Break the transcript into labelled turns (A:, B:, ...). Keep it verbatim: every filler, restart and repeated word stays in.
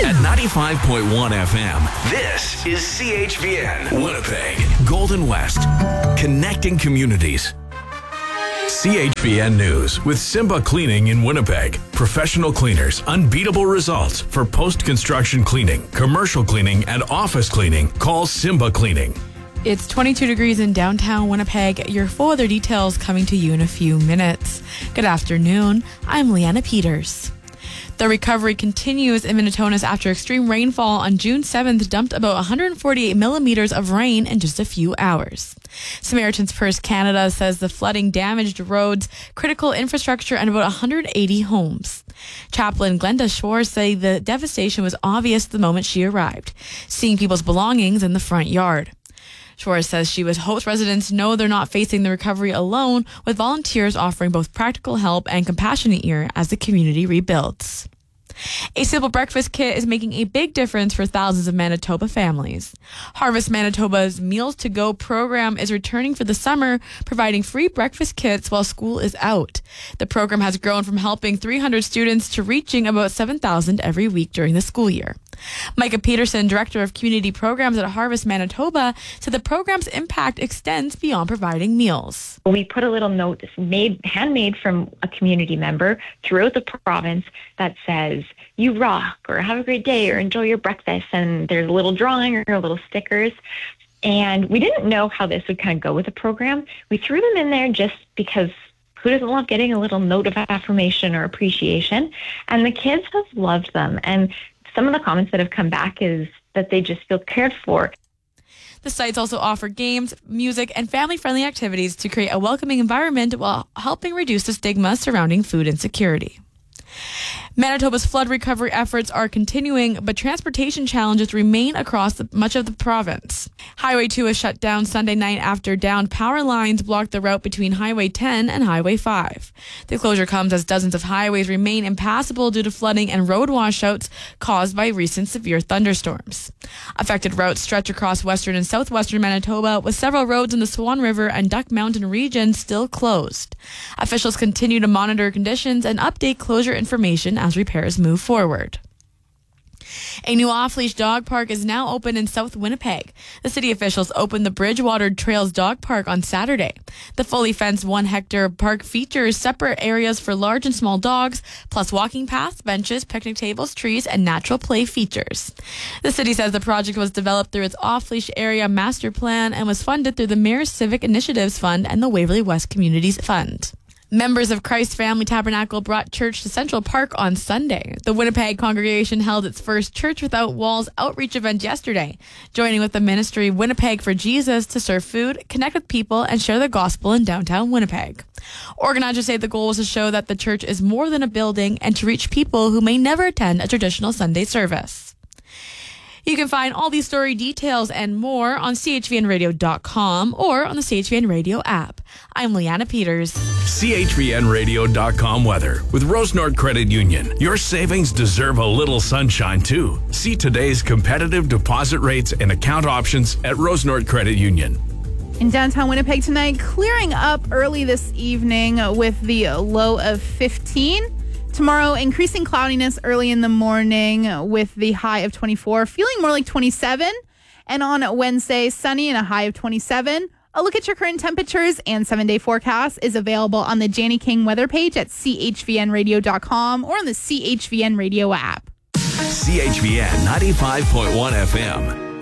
A: At ninety-five point one F M, this is C H V N, Winnipeg, Golden West, connecting communities. C H V N News with Simba Cleaning in Winnipeg. Professional cleaners, unbeatable results for post-construction cleaning, commercial cleaning, and office cleaning. Call Simba Cleaning.
B: It's twenty-two degrees in downtown Winnipeg. Your full weather details coming to you in a few minutes. Good afternoon. I'm Leanna Peters. The recovery continues in Minitonas after extreme rainfall on June seventh dumped about one hundred forty-eight millimeters of rain in just a few hours. Samaritan's Purse Canada says the flooding damaged roads, critical infrastructure, and about one hundred eighty homes. Chaplain Glenda Schwartz say the devastation was obvious the moment she arrived, seeing people's belongings in the front yard. Schwartz says she was hopes residents know they're not facing the recovery alone, with volunteers offering both practical help and compassionate ear as the community rebuilds. A simple breakfast kit is making a big difference for thousands of Manitoba families. Harvest Manitoba's Meals to Go program is returning for the summer, providing free breakfast kits while school is out. The program has grown from helping three hundred students to reaching about seven thousand every week during the school year. Micah Peterson, Director of Community Programs at Harvest Manitoba, said the program's impact extends beyond providing meals.
C: We put a little note made, handmade from a community member throughout the province that says, "You rock," or "Have a great day," or "Enjoy your breakfast." And there's a little drawing or little stickers. And we didn't know how this would kind of go with the program. We threw them in there just because who doesn't love getting a little note of affirmation or appreciation? And the kids have loved them. And some of the comments that have come back is that they just feel cared for.
B: The sites also offer games, music, and family-friendly activities to create a welcoming environment while helping reduce the stigma surrounding food insecurity. Manitoba's flood recovery efforts are continuing, but transportation challenges remain across the, much of the province. Highway two was shut down Sunday night after downed power lines blocked the route between Highway ten and Highway five. The closure comes as dozens of highways remain impassable due to flooding and road washouts caused by recent severe thunderstorms. Affected routes stretch across western and southwestern Manitoba, with several roads in the Swan River and Duck Mountain regions still closed. Officials continue to monitor conditions and update closure information as repairs move forward. A new off-leash dog park is now open in South Winnipeg. The city officials opened the Bridgewater Trails Dog Park on Saturday. The fully fenced one-hectare park features separate areas for large and small dogs, plus walking paths, benches, picnic tables, trees, and natural play features. The city says the project was developed through its off-leash area master plan and was funded through the Mayor's Civic Initiatives Fund and the Waverly West Communities Fund. Members of Christ Family Tabernacle brought church to Central Park on Sunday. The Winnipeg congregation held its first Church Without Walls outreach event yesterday, joining with the ministry Winnipeg for Jesus to serve food, connect with people, and share the gospel in downtown Winnipeg. Organizers say the goal was to show that the church is more than a building and to reach people who may never attend a traditional Sunday service. You can find all these story details and more on C H V N radio dot com or on the C H V N Radio app. I'm Leanna Peters.
A: C H V N radio dot com weather with Rose North Credit Union. Your savings deserve a little sunshine too. See today's competitive deposit rates and account options at Rose North Credit Union.
D: In downtown Winnipeg tonight, clearing up early this evening with the low of fifteen. Tomorrow, increasing cloudiness early in the morning with the high of twenty-four, feeling more like twenty-seven. And on Wednesday, sunny and a high of twenty-seven. A look at your current temperatures and seven-day forecast is available on the Janny King weather page at C H V N radio dot com or on the C H V N Radio app.
A: C H V N ninety-five point one F M.